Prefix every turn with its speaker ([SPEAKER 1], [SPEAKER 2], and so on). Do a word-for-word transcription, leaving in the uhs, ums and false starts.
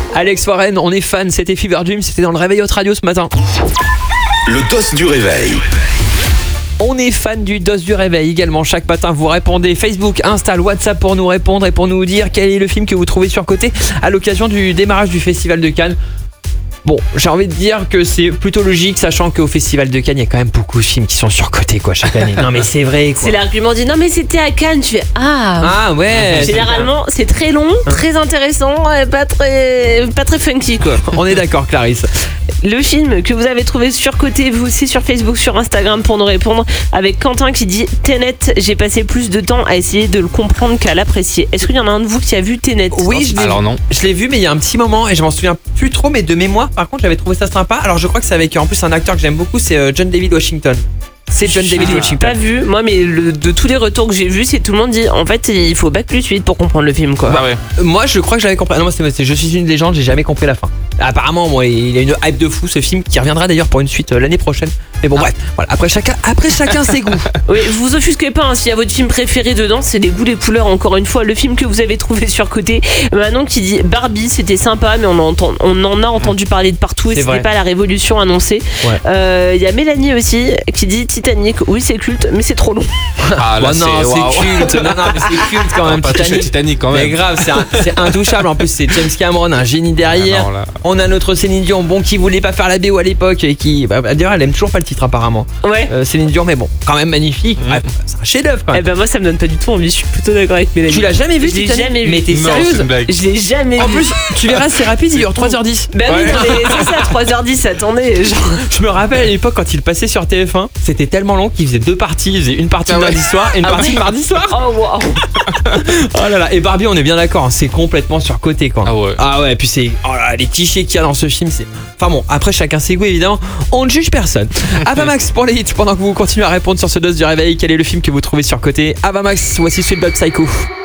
[SPEAKER 1] Alex Warren, on est fan, c'était Fever Dream, c'était dans le Réveil Hot Radio ce matin.
[SPEAKER 2] Le dos du réveil.
[SPEAKER 1] On est fan du dos du réveil également. Chaque matin, vous répondez Facebook, Insta, WhatsApp pour nous répondre et pour nous dire quel est le film que vous trouvez surcoté à l'occasion du démarrage du Festival de Cannes. Bon, j'ai envie de dire que c'est plutôt logique, sachant qu'au Festival de Cannes, il y a quand même beaucoup de films qui sont surcotés quoi chaque année. Non mais c'est vrai quoi.
[SPEAKER 3] C'est l'argument dit non mais c'était à Cannes, tu fais ah.
[SPEAKER 1] Ah ouais.
[SPEAKER 3] Généralement, c'est très long, très intéressant, et pas très, pas très funky quoi.
[SPEAKER 1] On est d'accord, Clarisse.
[SPEAKER 3] Le film que vous avez trouvé surcoté, vous aussi sur Facebook, sur Instagram pour nous répondre, avec Quentin qui dit Tenet, j'ai passé plus de temps à essayer de le comprendre qu'à l'apprécier. Est-ce qu'il y en a un de vous qui a vu Tenet?
[SPEAKER 1] Oui, je l'ai,
[SPEAKER 4] Alors non.
[SPEAKER 1] je l'ai vu mais il y a un petit moment et je m'en souviens plus trop, mais de mémoire par contre j'avais trouvé ça sympa. Alors je crois que c'est avec en plus un acteur que j'aime beaucoup, c'est euh, John David Washington. C'est John David
[SPEAKER 3] Ah,
[SPEAKER 1] Washington.
[SPEAKER 3] Pas vu, moi mais le, de tous les retours que j'ai vus, c'est tout le monde dit en fait il faut bac plus huit pour comprendre le film quoi.
[SPEAKER 4] Bah ouais.
[SPEAKER 1] Moi je crois que j'avais compris. Ah non, moi, c'est, c'est Je suis une légende, j'ai jamais compris la fin. Apparemment moi il a une hype de fou ce film qui reviendra d'ailleurs pour une suite euh, l'année prochaine. Mais bon bref, voilà, après chacun, après chacun ses goûts.
[SPEAKER 3] Oui, vous offusquez pas hein, s'il y a votre film préféré dedans, c'est les goûts, les couleurs encore une fois. Le film que vous avez trouvé surcoté, Manon qui dit Barbie, c'était sympa mais on en, entend, on en a entendu parler de partout et
[SPEAKER 1] C'est
[SPEAKER 3] c'était
[SPEAKER 1] vrai.
[SPEAKER 3] pas la révolution annoncée. Il
[SPEAKER 1] Ouais.
[SPEAKER 3] euh, y a Mélanie aussi qui dit Titanic, oui c'est culte mais c'est trop long.
[SPEAKER 4] Ah là
[SPEAKER 1] Oh non,
[SPEAKER 4] c'est,
[SPEAKER 1] c'est
[SPEAKER 4] waouh.
[SPEAKER 1] culte. Non, non, mais c'est culte quand
[SPEAKER 4] On va
[SPEAKER 1] même.
[SPEAKER 4] pas toucher
[SPEAKER 1] Titanic.
[SPEAKER 4] Titanic quand
[SPEAKER 1] Mais
[SPEAKER 4] même.
[SPEAKER 1] grave, c'est, un- c'est intouchable. En plus, c'est James Cameron, un génie derrière.
[SPEAKER 4] Ah non, là.
[SPEAKER 1] On a notre Céline Dion, bon, qui voulait pas faire la B O à l'époque et qui, bah, d'ailleurs, elle aime toujours pas le titre apparemment.
[SPEAKER 3] Ouais.
[SPEAKER 1] Euh, Céline Dion, mais bon, quand même magnifique.
[SPEAKER 4] Mmh.
[SPEAKER 1] Ouais, c'est un chef-d'œuvre quand
[SPEAKER 3] Eh
[SPEAKER 1] même.
[SPEAKER 3] ben moi ça me donne pas du tout envie, je suis plutôt d'accord avec Mélanie.
[SPEAKER 1] Tu l'as jamais vu,
[SPEAKER 3] Je l'ai
[SPEAKER 1] Titanic?
[SPEAKER 3] jamais vu.
[SPEAKER 1] Mais t'es
[SPEAKER 4] Non, c'est
[SPEAKER 1] sérieuse?
[SPEAKER 4] une blague.
[SPEAKER 3] Je l'ai jamais
[SPEAKER 1] En
[SPEAKER 3] vu.
[SPEAKER 1] plus, tu verras, c'est rapide, il dure trois heures dix.
[SPEAKER 3] Bah oui,
[SPEAKER 4] Ouais.
[SPEAKER 3] non, mais c'est ça, trois heures dix, attendez. Genre...
[SPEAKER 1] Je me rappelle à l'époque quand il passait sur T F un, c'était tellement long qu'il faisait deux parties. Il faisait une partie
[SPEAKER 4] Ah
[SPEAKER 1] le
[SPEAKER 4] ouais.
[SPEAKER 1] lundi soir et une
[SPEAKER 3] Ah
[SPEAKER 1] partie
[SPEAKER 3] ouais.
[SPEAKER 1] le mardi soir.
[SPEAKER 3] Oh wow.
[SPEAKER 1] Oh là là. Et Barbie, on est bien d'accord, hein, c'est complètement surcoté quoi.
[SPEAKER 4] Ah ouais.
[SPEAKER 1] Ah ouais, et puis c'est oh là, les clichés qu'il y a dans ce film, c'est. Enfin bon, après chacun ses goûts évidemment, on ne juge personne. Avamax pour les hits pendant que vous continuez à répondre sur ce dos du réveil. Quel est le film que vous trouvez surcoté? Avamax, voici Sweet Blood Psycho.